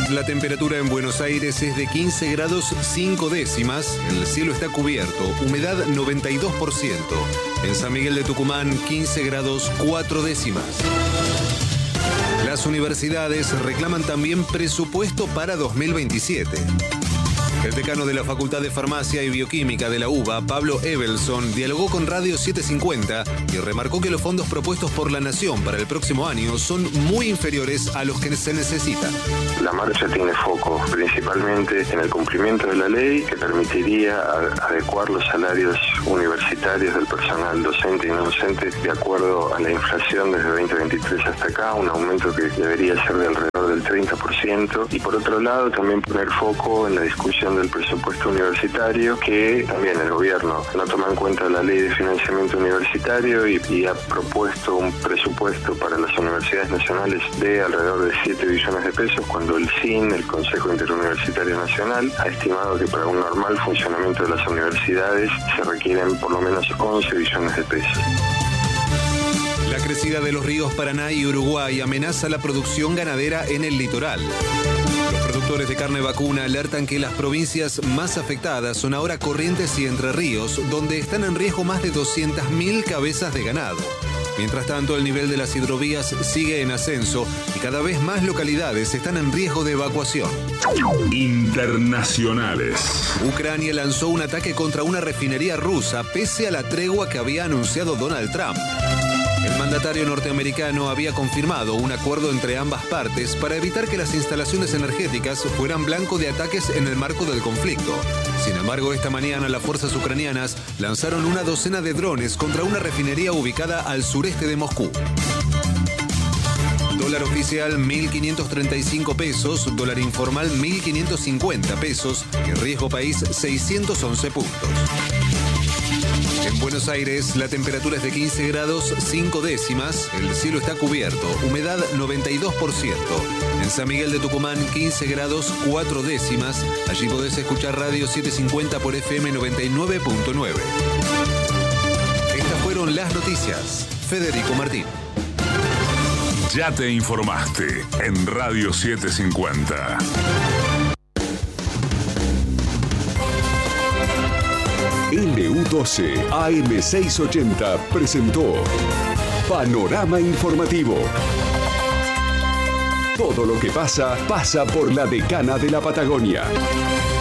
La temperatura en Buenos Aires es de 15 grados 5 décimas, el cielo está cubierto, humedad 92%. En San Miguel de Tucumán, 15 grados 4 décimas. Las universidades reclaman también presupuesto para 2027. El decano de la Facultad de Farmacia y Bioquímica de la UBA, Pablo Evelson, dialogó con Radio 750 y remarcó que los fondos propuestos por la Nación para el próximo año son muy inferiores a los que se necesitan. La marcha tiene foco principalmente en el cumplimiento de la ley que permitiría adecuar los salarios universitarios del personal docente y no docente de acuerdo a la inflación desde 2023 hasta acá, un aumento que debería ser de alrededor del 30%, y por otro lado también poner foco en la discusión del presupuesto universitario, que también el gobierno no toma en cuenta la ley de financiamiento universitario y ha propuesto un presupuesto para las universidades nacionales de alrededor de 7 billones de pesos, cuando el CIN, el Consejo Interuniversitario Nacional, ha estimado que para un normal funcionamiento de las universidades se requieren por lo menos 11 billones de pesos. La crecida de los ríos Paraná y Uruguay amenaza la producción ganadera en el litoral. Los productores de carne vacuna alertan que las provincias más afectadas son ahora Corrientes y Entre Ríos, donde están en riesgo más de 200.000 cabezas de ganado. Mientras tanto, el nivel de las hidrovías sigue en ascenso y cada vez más localidades están en riesgo de evacuación. Internacionales. Ucrania lanzó un ataque contra una refinería rusa pese a la tregua que había anunciado Donald Trump. El mandatario norteamericano había confirmado un acuerdo entre ambas partes para evitar que las instalaciones energéticas fueran blanco de ataques en el marco del conflicto. Sin embargo, esta mañana las fuerzas ucranianas lanzaron una docena de drones contra una refinería ubicada al sureste de Moscú. Dólar oficial 1.535 pesos, dólar informal 1.550 pesos y riesgo país 611 puntos. En Buenos Aires, la temperatura es de 15 grados 5 décimas, el cielo está cubierto, humedad 92%. En San Miguel de Tucumán, 15 grados 4 décimas, allí podés escuchar Radio 750 por FM 99.9. Estas fueron las noticias. Federico Martín. Ya te informaste en Radio 750. LU12 AM680 presentó Panorama Informativo. Todo lo que pasa, pasa por la Decana de la Patagonia.